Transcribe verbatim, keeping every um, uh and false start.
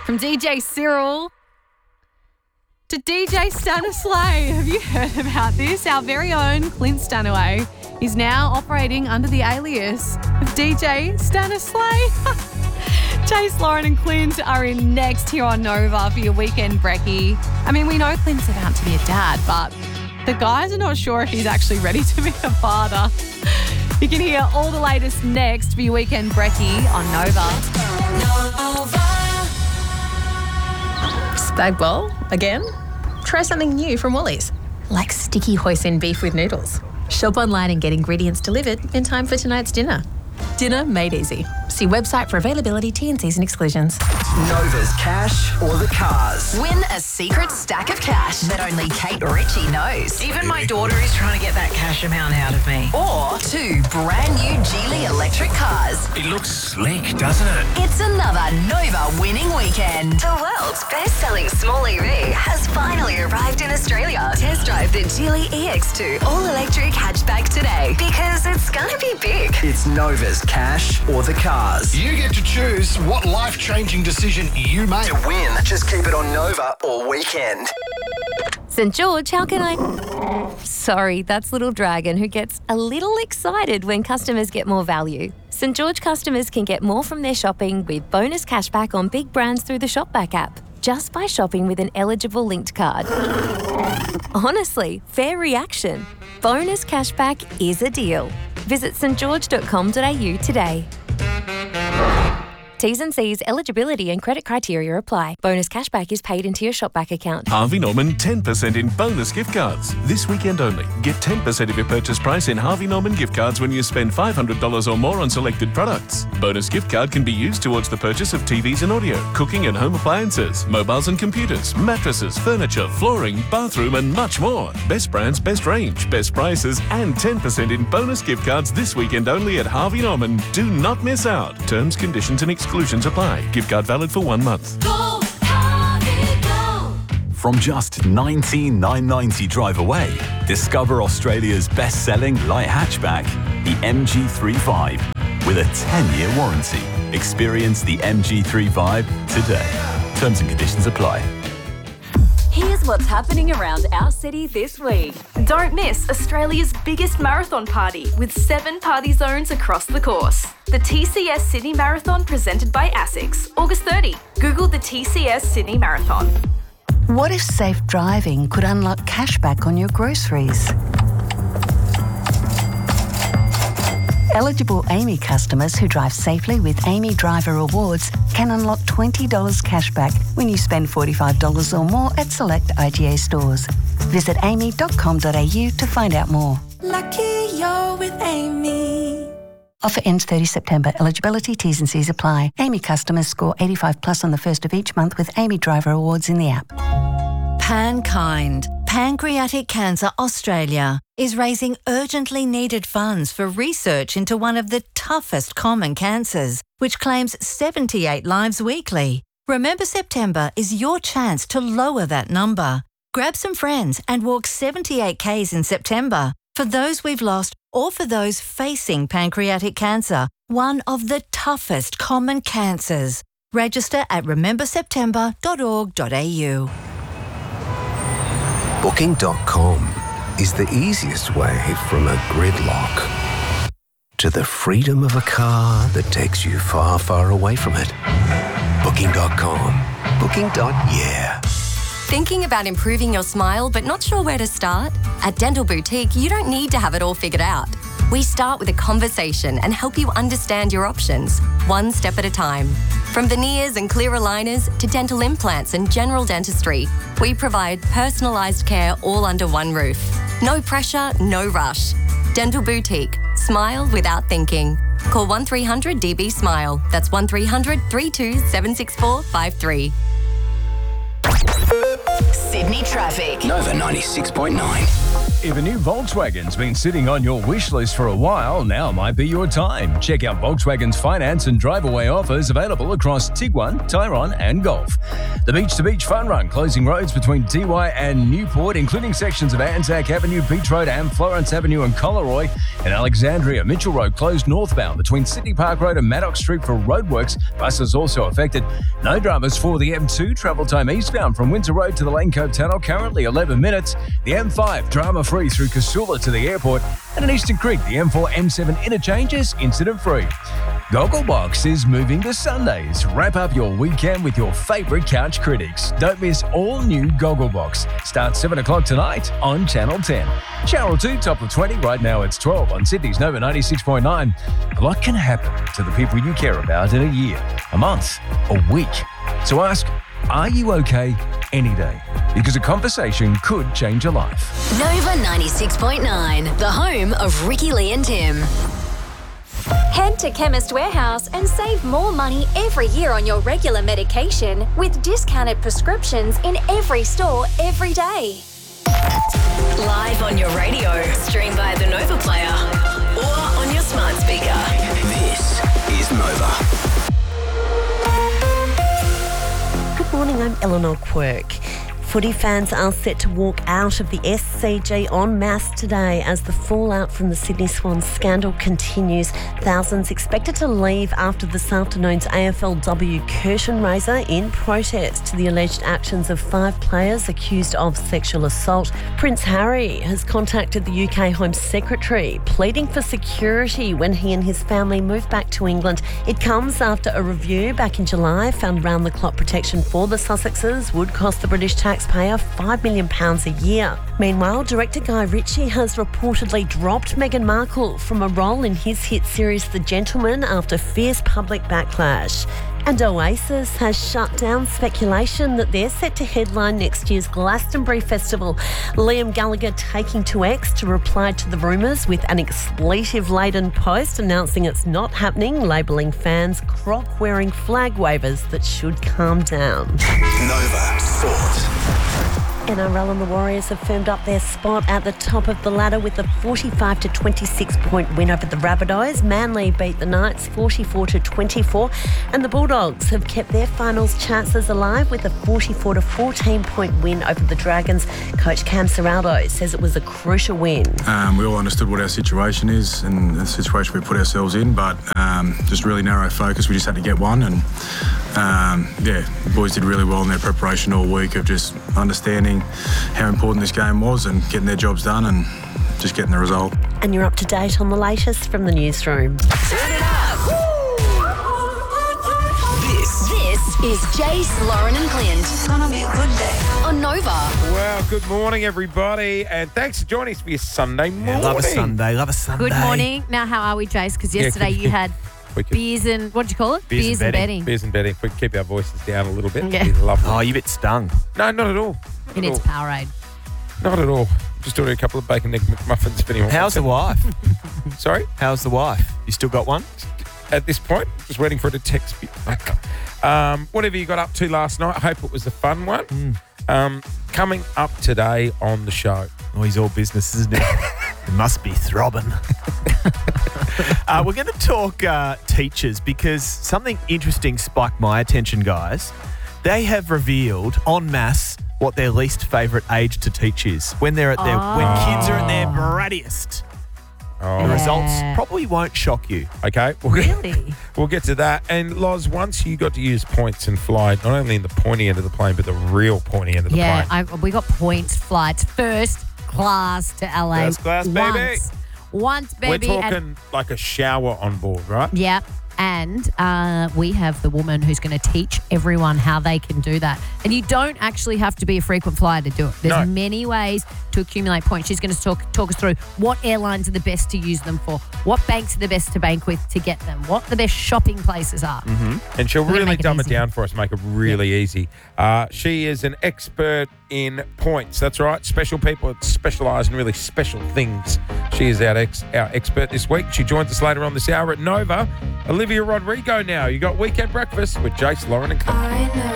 From D J Cyril to D J Stanislay. Have you heard about this? Our very own Clint Stanaway is now operating under the alias of D J Stanislay. Chase, Lauren and Clint are in next here on Nova for your weekend brekkie. I mean, we know Clint's about to be a dad, but the guys are not sure if he's actually ready to be a father. You can hear all the latest next for your weekend brekkie on Nova. Nova. Spag bowl again? Try something new from Woolies, like sticky hoisin beef with noodles. Shop online and get ingredients delivered in time for tonight's dinner. Dinner made easy. See website for availability, T and Cs and exclusions. Nova's cash or the cars. Win a secret stack of cash that only Kate Ritchie knows. Even my daughter is trying to get that cash amount out of me. Or two brand new Geely electric cars. It looks slick, doesn't it? It's another Nova winning weekend. The world's best-selling small E V has finally arrived in Australia. Test drive the Geely E X two all-electric hatchback today because it's gonna be big. It's Nova's cash or the cars. You get to choose what life-changing decision you make. To win, just keep it on Nova all weekend. St George, how can I... Sorry, that's Little Dragon, who gets a little excited when customers get more value. St George customers can get more from their shopping with bonus cashback on big brands through the Shopback app, just by shopping with an eligible linked card. Honestly, fair reaction. Bonus cashback is a deal. Visit st george dot com dot a u today. T's and C's, eligibility and credit criteria apply. Bonus cashback is paid into your Shopback account. Harvey Norman ten percent in bonus gift cards. This weekend only. Get ten percent of your purchase price in Harvey Norman gift cards when you spend five hundred dollars or more on selected products. Bonus gift card can be used towards the purchase of T Vs and audio, cooking and home appliances, mobiles and computers, mattresses, furniture, flooring, bathroom and much more. Best brands, best range, best prices and ten percent in bonus gift cards this weekend only at Harvey Norman. Do not miss out. Terms, conditions and exclusions apply. Gift card valid for one month. Go, Harvey, go. From just nineteen thousand nine hundred ninety drive away, discover Australia's best-selling light hatchback, the M G thirty-five, with a ten-year warranty. Experience the M G thirty-five today. Terms and conditions apply. Here's what's happening around our city this week. Don't miss Australia's biggest marathon party with seven party zones across the course. The T C S Sydney Marathon presented by ASICS, August thirtieth. Google the T C S Sydney Marathon. What if safe driving could unlock cashback on your groceries? Eligible Amy customers who drive safely with Amy Driver Rewards can unlock twenty dollars cashback when you spend forty-five dollars or more at select I G A stores. Visit amy dot com dot a u to find out more. Lucky you're with Amy. Offer ends thirtieth September. Eligibility, T's and C's apply. Amy customers score eighty-five plus on the first of each month with Amy Driver Awards in the app. PanKind, Pancreatic Cancer Australia, is raising urgently needed funds for research into one of the toughest common cancers, which claims seventy-eight lives weekly. Remember September is your chance to lower that number. Grab some friends and walk seventy-eight kays in September for those we've lost or for those facing pancreatic cancer, one of the toughest common cancers. Register at remember september dot org dot a u. Booking dot com is the easiest way from a gridlock to the freedom of a car that takes you far, far away from it. Booking dot com. Booking. Yeah. Thinking about improving your smile but not sure where to start? At Dental Boutique, you don't need to have it all figured out. We start with a conversation and help you understand your options, one step at a time. From veneers and clear aligners to dental implants and general dentistry, we provide personalised care all under one roof. No pressure, no rush. Dental Boutique. Smile without thinking. Call one three hundred D B SMILE. That's one three hundred, three two seven six four five three. Sydney traffic. Nova ninety-six point nine. If a new Volkswagen's been sitting on your wish list for a while, now might be your time. Check out Volkswagen's finance and drive-away offers available across Tiguan, Tyrone and Golf. The Beach to Beach Fun Run, closing roads between T Y and Newport, including sections of Anzac Avenue, Beach Road and Florence Avenue and Collaroy. In Alexandria, Mitchell Road closed northbound between Sydney Park Road and Maddox Street for roadworks. Buses also affected. No dramas for the M two, travel time eastbound from Windsor Road to the Lane Cove Tunnel, currently eleven minutes. The M five, drama-free through Casula to the airport. And in Eastern Creek, the M four M seven interchanges incident-free. Gogglebox is moving to Sundays. Wrap up your weekend with your favourite couch critics. Don't miss all new Gogglebox. Starts seven o'clock tonight on Channel ten. Channel two, top of twenty. Right now it's twelve on Sydney's Nova ninety-six point nine. A lot can happen to the people you care about in a year, a month, a week. So ask, are you okay any day? Because a conversation could change your life. Nova ninety-six point nine, the home of Ricky Lee and Tim. Head to Chemist Warehouse and save more money every year on your regular medication with discounted prescriptions in every store every day. Live on your radio, stream by the Nova Player, or on your smart speaker. This is Nova. Good morning, I'm Eleanor Quirk. Footy fans are set to walk out of the S C G en masse today as the fallout from the Sydney Swans scandal continues. Thousands expected to leave after this afternoon's A F L W curtain raiser in protest to the alleged actions of five players accused of sexual assault. Prince Harry has contacted the U K Home Secretary, pleading for security when he and his family move back to England. It comes after a review back in July found round-the-clock protection for the Sussexes would cost the British taxpayer five million pounds a year. Meanwhile, director Guy Ritchie has reportedly dropped Meghan Markle from a role in his hit series The Gentleman after fierce public backlash. And Oasis has shut down speculation that they're set to headline next year's Glastonbury Festival. Liam Gallagher taking to X to reply to the rumours with an expletive-laden post announcing it's not happening, labelling fans croc-wearing flag wavers that should calm down. Nova Sport. N R L and the Warriors have firmed up their spot at the top of the ladder with a forty-five to twenty-six point win over the Rabbitohs. Manly beat the Knights forty-four to twenty-four, and the Bulldogs have kept their finals chances alive with a forty-four to fourteen point win over the Dragons. Coach Cam Serraldo says it was a crucial win. Um, we all understood what our situation is and the situation we put ourselves in, but um, just really narrow focus. We just had to get one, and um, yeah, the boys did really well in their preparation all week of just understanding how important this game was and getting their jobs done and just getting the result. And you're up to date on the latest from the newsroom. Turn it up. This, this is Jace, Lauren and Clint. It's gonna be a good day on Nova. Well, good morning, everybody, and thanks for joining us for your Sunday morning. Love a Sunday, love a Sunday. Good morning. Now, how are we, Jace? Because Yeah, yesterday good. you had We could- beers and, what do you call it? Beers, and betting. Beers and betting. If we could keep our voices down a little bit, Yeah. it'd be lovely. Oh, you a bit stung. No, not at all. He needs Powerade. Not at all. Just ordering a couple of bacon egg McMuffins if anyone How's wants the it. wife? Sorry? How's the wife? You still got one? At this point, just waiting for it to text me back. Um, whatever you got up to last night, I hope it was a fun one. Mm. Um, coming up today on the show. Oh, he's all business, isn't he? It must be throbbing. uh, we're going to talk uh, teachers because something interesting spiked my attention, guys. They have revealed en masse what their least favourite age to teach is when they're at their Oh. when kids are at their brattiest. Oh. The results Yeah. probably won't shock you. Okay, we'll Really? get, we'll get to that. And Loz, once you got to use points and fly, not only in the pointy end of the plane, but the real pointy end of the Yeah, plane. I, we got points flights first class to L A. First class, baby. Once, once baby. We're and- talking like a shower on board, right? Yeah. And uh, we have the woman who's going to teach everyone how they can do that. And you don't actually have to be a frequent flyer to do it. There's No. many ways to accumulate points. She's going to talk talk us through what airlines are the best to use them for, what banks are the best to bank with to get them, what the best shopping places are. Mm-hmm. And she'll We're gonna really make it dumb it easy. down for us, make it really easy. Uh, she is an expert in points. That's right. Special people that specialise in really special things. She is our, ex- our expert this week. She joins us later on this hour at Nova. Olivia Rodrigo now. You got Weekend Breakfast with Jace, Lauren and Clint.